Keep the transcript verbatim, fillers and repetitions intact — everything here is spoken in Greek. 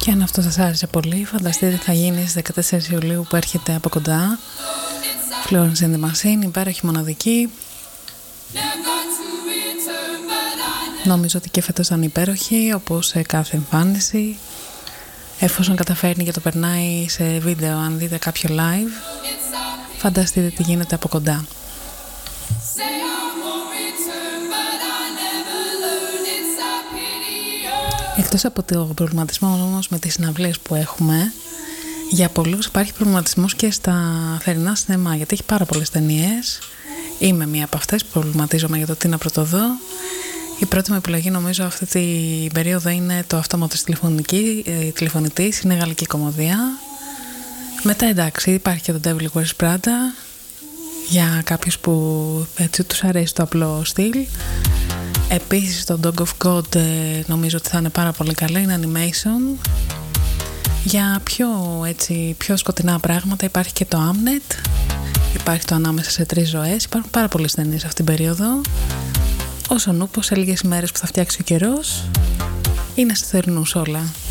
Και αν αυτό σας άρεσε πολύ, φανταστείτε τι θα γίνει στις δεκατέσσερις Ιουλίου που έρχεται από κοντά. Florence and the Machine, υπέροχη, μοναδική. Νομίζω ότι και φέτος ήταν υπέροχη, όπως σε κάθε εμφάνιση. Εφόσον καταφέρνει και το περνάει σε βίντεο, αν δείτε κάποιο live, φανταστείτε τι γίνεται από κοντά. Εκτός από το προβληματισμό όμως με τις συναυλίες που έχουμε, για πολλούς υπάρχει προβληματισμός και στα θερινά σινεμά, γιατί έχει πάρα πολλές ταινίες. Είμαι μία από αυτές που προβληματίζομαι για το τι να πρωτοδώ. Η πρώτη μου επιλογή νομίζω αυτή την περίοδο είναι το αυτόματος τηλεφωνητής, είναι γαλλική κομμωδία. Μετά εντάξει, υπάρχει και το Devil Wears Prada για κάποιους που έτσι τους αρέσει το απλό στυλ. Επίσης το Dog of God νομίζω ότι θα είναι πάρα πολύ καλό, είναι animation. Για πιο, έτσι, πιο σκοτεινά πράγματα υπάρχει και το Amnet, υπάρχει το Ανάμεσα σε τρεις ζωές, υπάρχουν πάρα πολλές ταινίες αυτήν την περίοδο. Όσο νούπο σε λίγες ημέρες που θα φτιάξει ο καιρός, είναι στους θερινούς όλα.